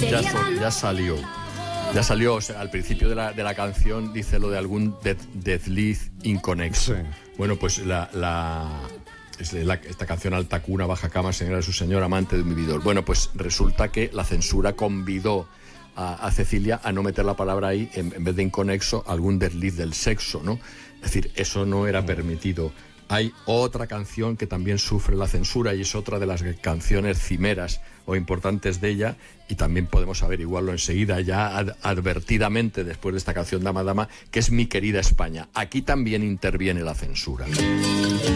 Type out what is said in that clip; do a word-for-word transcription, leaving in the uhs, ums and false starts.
ya, so, ya salió. Ya salió, o sea, al principio de la, de la canción dice lo de algún de, desliz inconexo. Sí. Bueno, pues la, la, es la, esta canción Alta cuna, baja cama, señora de su señor, amante de un vividor. Bueno, pues resulta que la censura convidó a, a Cecilia a no meter la palabra ahí, en, en vez de inconexo, algún desliz del sexo, ¿no? Es decir, eso no era permitido. Hay otra canción que también sufre la censura y es otra de las canciones cimeras o importantes de ella, y también podemos averiguarlo enseguida, ya ad advertidamente después de esta canción Dama Dama, que es Mi querida España. Aquí también interviene la censura.